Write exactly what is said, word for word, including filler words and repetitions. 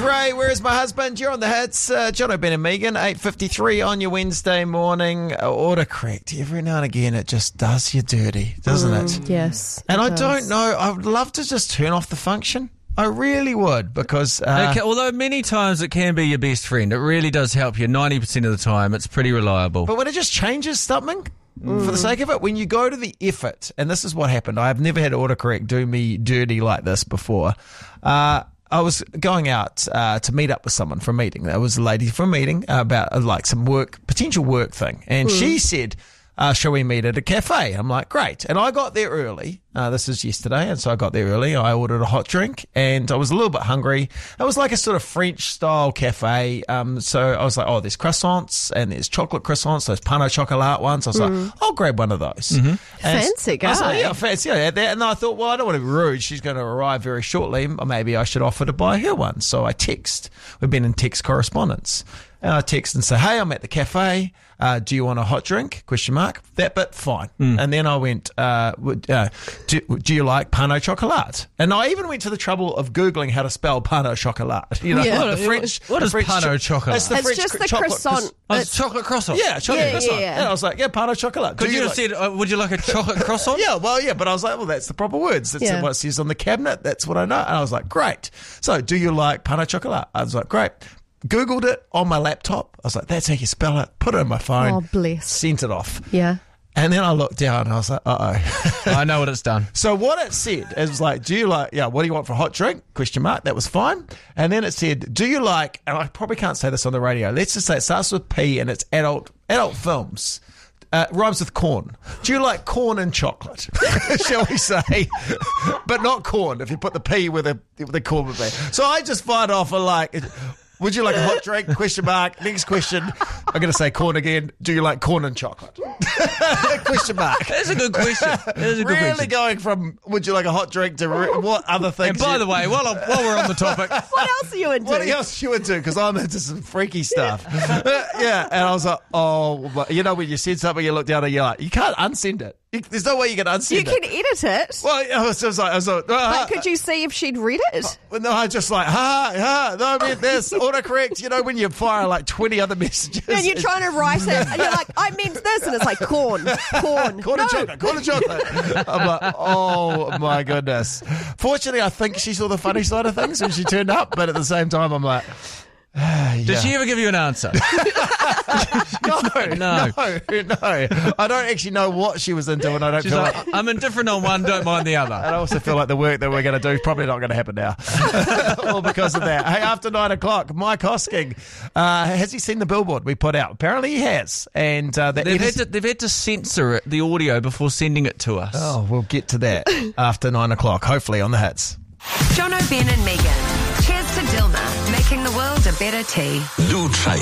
Ray, Where's My Husband? You're on the hits. Uh, John O'Ben and Megan, eight fifty-three on your Wednesday morning. Uh, autocorrect. Every now and again, it just does you dirty, doesn't Mm, it? yes. And it I does. don't know. I would love to just turn off the function. I really would, because... Uh, Okay, although many times it can be your best friend. It really does help you. ninety percent of the time, it's pretty reliable. But when it just changes something, mm. for the sake of it, when you go to the effort, and this is what happened. I've never had autocorrect do me dirty like this before. Uh, I was going out uh, to meet up with someone for a meeting. There was a lady for a meeting about uh, like some work, potential work thing. And mm. she said, uh, shall we meet at a cafe? I'm like, great. And I got there early. Uh, this is yesterday. And so I got there early. I ordered a hot drink and I was a little bit hungry. It was like a sort of French style cafe. Um, so I was like, oh, there's croissants and there's chocolate croissants, those pain au chocolat ones. I was mm. like, I'll grab one of those. Mm-hmm. Fancy guy. I was like, yeah, fancy. Yeah, and I thought, well, I don't want to be rude. She's going to arrive very shortly. Maybe I should offer to buy her one. So I text. We've been in text correspondence. And I text and say, hey, I'm at the cafe. Uh, do you want a hot drink? Question mark. That bit, fine. Mm. And then I went, uh, uh, do, do you like pain au chocolat? And I even went to the trouble of Googling how to spell pain au chocolat. You know, Yeah. like the French. What the is French pain au chocolat? It's, the It's French just the chocolate croissant. Oh, It's- it's chocolate croissant. Yeah, chocolate Yeah, croissant. yeah, yeah. And I was like, yeah, pain au chocolat. Could Do you have like- said, uh, would you like a chocolate croissant? Yeah, well, yeah, but I was like, well, that's the proper words. That's Yeah. what it says on the cabinet. That's what I know. And I was like, great. So, do you like pain au chocolat? I was like, great. Googled it on my laptop. I was like, that's how you spell it. Put it on my phone. Oh, bless. Sent it off. Yeah. And then I looked down and I was like, uh-oh. I know what it's done. So what it said, it was like, do you like, yeah, what do you want for a hot drink? Question mark. That was fine. And then it said, do you like, and I probably can't say this on the radio. Let's just say it starts with P and it's adult, adult films. Uh, rhymes with corn. Do you like corn and chocolate? Shall we say? But not corn, if you put the P with the, the corn would be. So I just fired off a like, would you like a hot drink? Question mark. Next question. I'm going to say corn again. Do you like corn and chocolate? Question mark. That's a good question. That is a good Really question. going from would you like a hot drink to re- what other things? And by you- the way, while, I'm, while we're on the topic, What else are you into? what else you into? Because I'm into some freaky stuff. Yeah, and I was like, oh, but you know when you said something, you look down and you're like, you can't unsend it. You, there's no way you can unsend You it. can edit it. Well, I was just like, I was like, uh, But could you see if she'd read it? well, no, I just like, ha, ha, no, I mean, this, autocorrect, you know, when you fire like twenty other messages. And you're trying to write it, and you're like, I meant this, and it's like corn, corn. Corn no. and chocolate, corn and chocolate. I'm like, oh my goodness. Fortunately, I think she saw the funny side of things when she turned up, but at the same time, I'm like, ah, yeah. did she ever give you an answer? No, No. no, no. I don't actually know what she was into, and I don't She's feel like, like. I'm indifferent on one, don't mind the other. And I also feel like the work that we're going to do is probably not going to happen now. All because of that. Hey, after nine o'clock, Mike Hosking, uh, has he seen the billboard we put out? Apparently he has. And uh, the They've had, edit- to, they've had to censor it, the audio before sending it to us. Oh, we'll get to that after nine o'clock, hopefully on the hits. John O'Ben and Megan. Cheers to Dilma, making the world a better tea. Lou Try